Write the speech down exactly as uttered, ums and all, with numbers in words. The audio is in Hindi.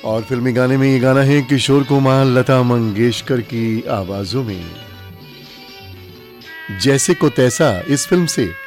और फिल्मी गाने में ये गाना है किशोर कुमार लता मंगेशकर की आवाजों में। जैसे को तैसा इस फिल्म से